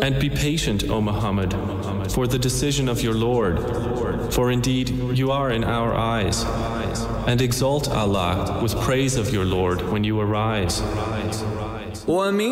And be patient, O Muhammad, for the decision of your Lord, for indeed you are in our eyes. And exalt Allah with praise of your Lord when you arise.